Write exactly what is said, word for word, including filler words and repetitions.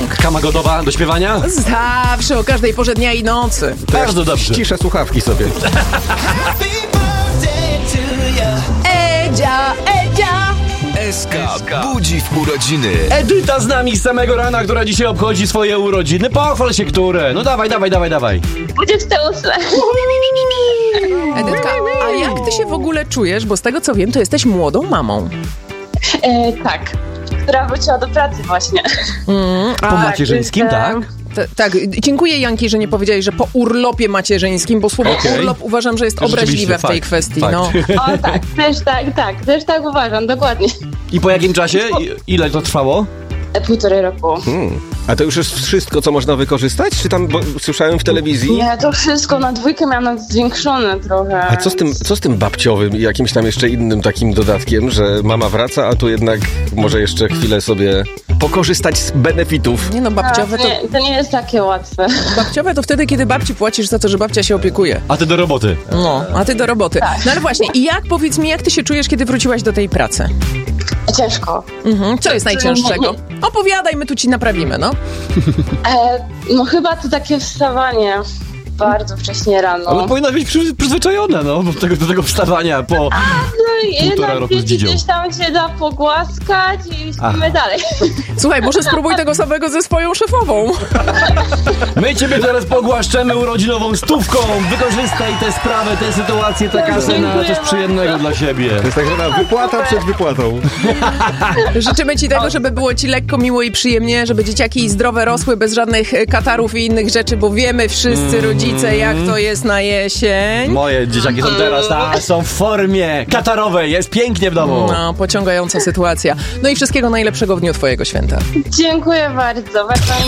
rąk? Kama gotowa do śpiewania? Zawsze, o każdej porze dnia i nocy. Bardzo dobrze. Ściszę słuchawki sobie. Edzia, Edzia! S K budzi w urodziny. Edyta z nami z samego rana, która dzisiaj obchodzi swoje urodziny. Pochwal się, które. No dawaj, dawaj, dawaj, dawaj. dwudzieste ósme. Edytka, a jak ty się w ogóle czujesz? Bo z tego co wiem, to jesteś młodą mamą. E, tak, która wróciła do pracy właśnie. Mm, Po macierzyńskim, więc, tak? T- tak, dziękuję Janki, że nie powiedziałeś, że po urlopie macierzyńskim, bo słowo Okej. urlop uważam, że jest Rzeczywiście, obraźliwe w tej fakt, kwestii. fakt. No. O tak, też tak, tak, też tak uważam, dokładnie. I po jakim czasie? I, ile to trwało? E, półtorej roku. Hmm. A to już jest wszystko, co można wykorzystać? Czy tam, bo słyszałem w telewizji... Nie, to wszystko na dwójkę miałam zwiększone trochę. A co z tym, co z tym babciowym i jakimś tam jeszcze innym takim dodatkiem, że mama wraca, a tu jednak może jeszcze chwilę sobie pokorzystać z benefitów? Nie no, babciowe to... to, Nie, to nie jest takie łatwe. babciowe to wtedy, kiedy babci płacisz za to, że babcia się opiekuje. A ty do roboty. No, a ty do roboty. No ale właśnie, i jak, powiedz mi, jak ty się czujesz, kiedy wróciłaś do tej pracy? Ciężko. Mhm. Co jest najcięższego? Opowiadaj, my tu ci naprawimy, no. E, no chyba to takie wstawanie bardzo wcześnie rano. Ale powinna być przy, przyzwyczajona, no, do tego, do tego wstawania po No i półtora jednak roku z dzieci dzidzią. gdzieś tam się da pogłaskać i śpimy dalej. Słuchaj, może spróbuj tego samego ze swoją szefową. My ciebie teraz pogłaszczemy urodzinową stówką. Wykorzystaj tę sprawę, tę sytuację, tę kasę na coś przyjemnego dla siebie. To jest tak zwana wypłata przed wypłatą. Życzymy ci tego, żeby było ci lekko, miło i przyjemnie, żeby dzieciaki zdrowe rosły bez żadnych katarów i innych rzeczy, bo wiemy wszyscy rodzice, jak to jest na jesień. Moje dzieciaki są teraz, a są w formie katarowej, jest pięknie w domu. No, pociągająca sytuacja. No i wszystkiego najlepszego w dniu twojego święta. Dziękuję bardzo. Bardzo mi